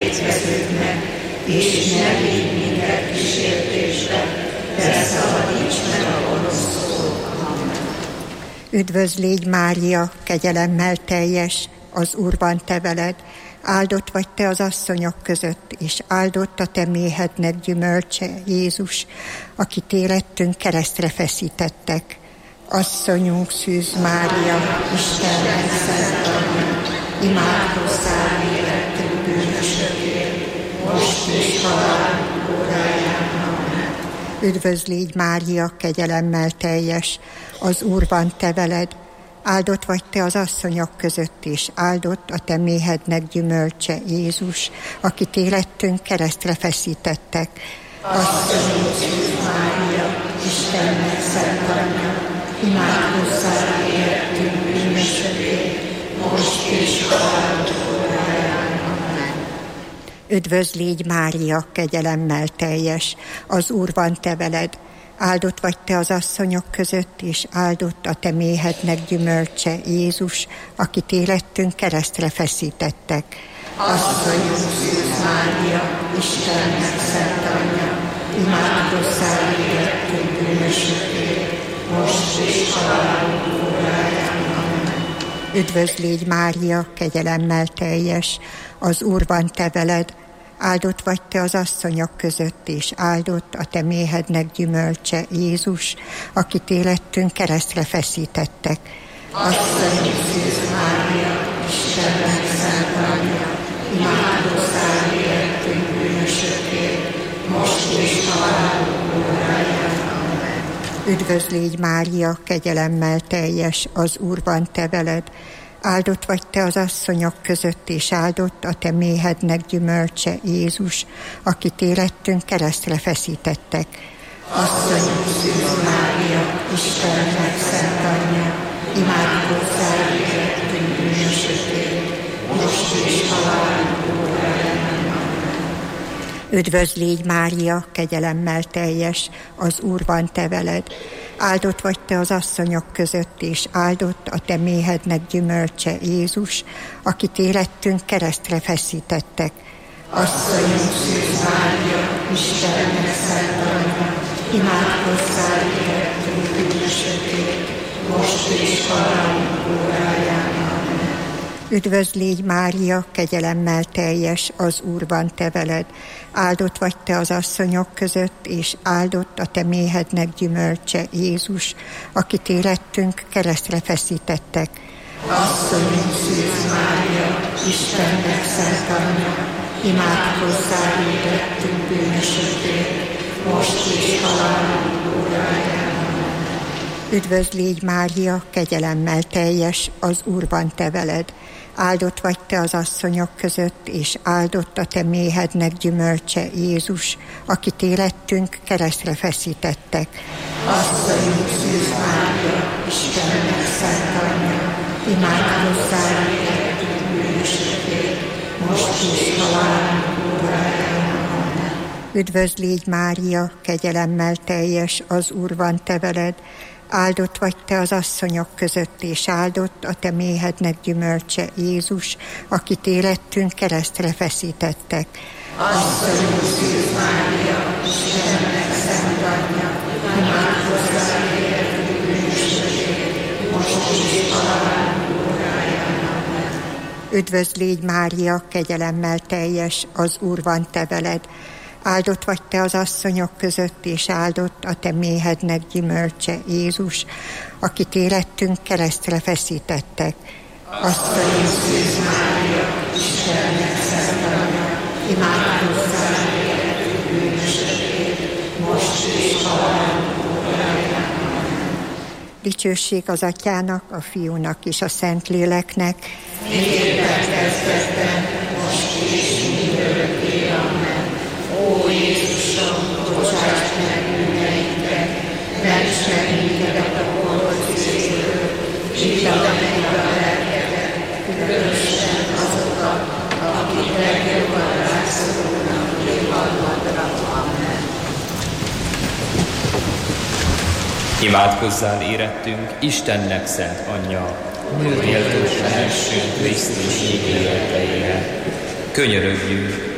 vétkeződ meg, és ne vigy minket kísértésbe, de szabadíts meg a gonosztól. Amen. Üdvözl légy, Mária, kegyelemmel teljes, az Úr van te veled, áldott vagy te az asszonyok között, és áldott a te méhednek gyümölcse, Jézus, akit életünk keresztre feszítettek. Asszonyunk Szűz Mária, Istennek szent anyja, imádkozzál érettünk bűnösökért, most és halálunk óráján. Amen. Üdvözl légy, Mária, kegyelemmel teljes, az Úr van te veled, áldott vagy te az asszonyok között, és áldott a te méhednek gyümölcse, Jézus, akit életünk keresztre feszítettek. Asszonyunk Szűz Mária, Istennek szent anyja, imádkozzál érettünk bűnösökért, most és halálunk óráján. Amen. Üdvözl légy, Mária, kegyelemmel teljes, az Úr van te veled, áldott vagy te az asszonyok között, és áldott a te méhednek gyümölcse, Jézus, akit életünk keresztre feszítettek. Asszonyunk Szűz Mária, Istennek szent anyja, imádkozzál érettünk bűnösökért, most és halálunk óráján. Amen. Üdvözl légy, Mária, kegyelemmel teljes, az Úr van te veled, áldott vagy te az asszonyok között, és áldott a te méhednek gyümölcse, Jézus, akit életünk keresztre feszítettek. Asszonyunk Szűz Mária, Istennek szent anyja, imádkozzál érettünk bűnösökért, most és halálunk óráján. Amen. Üdvözl légy, Mária, kegyelemmel teljes, az Úr van te veled, áldott vagy te az asszonyok között, és áldott a te méhednek gyümölcse, Jézus, akit életünk keresztre feszítettek. Asszonyunk Szűz Mária, Istennek szent anyja, imádkozzál érettünk bűnösökért, most és halálunk óráján. Amen. Üdvözl légy, Mária, kegyelemmel teljes, az Úr van te veled, áldott vagy te az asszonyok között, és áldott a te méhednek gyümölcse, Jézus, akit életünk keresztre feszítettek. Asszonyunk Szűz Mária, Istennek szent anyja, imádkozzál érettünk bűnösökért, most és halálunk óráján. Amen. Üdvözl légy, Mária, kegyelemmel teljes, az Úr van te veled, áldott vagy te az asszonyok között, és áldott a te méhednek gyümölcse, Jézus, akit életünk keresztre feszítettek. Asszonyunk Szűz Mária, Istennek szent anyja, imádkozzál érettünk bűnösökért, most és halálunk óráján. Amen. Üdvözl légy, Mária, kegyelemmel teljes, az Úr van te veled, áldott vagy te az asszonyok között, és áldott a te méhednek gyümölcse, Jézus, akit életünk keresztre feszítettek. Asszonyunk Szűz Mária, Istennek szent anyja, imádkozzál érettünk bűnösökért, most és halálunk óráján. Amen. Üdvözl légy, Mária, kegyelemmel teljes, az Úr van te veled, áldott vagy te az asszonyok között, és áldott a te méhednek gyümölcse, Jézus, akit életünk keresztre feszítettek. Asszonyunk Szűz Mária, Istennek szent anyja, imádkozzál érettünk bűnösökért, most és halálunk óráján. Amen. Üdvözl légy, Mária, kegyelemmel teljes, az Úr van te veled, áldott vagy te az asszonyok között, és áldott a te méhednek gyümölcse, Jézus, akit életünk keresztre feszítettek. Asszonyunk Szűz Mária, Istennek szent anyja, imádkozzál érettünk bűnösökért, most és halálunk óráján. Amen. Dicsőség az Atyának, a Fiúnak és a Szentléleknek, Miképpen kezdetben, most és mindörökké. Amen. Ó Jézusom, bocsáss meg bűneinket, ments meg minket a pokolhoz viszélről, zsítsd meg a lelkedet, különösen azokat, akik legjobban rászorulnak rémhalmadra. Amen. Imádkozzál érettünk, Istennek szent anyja, méltós lehessünk Krisztus ígéreteire. Könyörögjünk,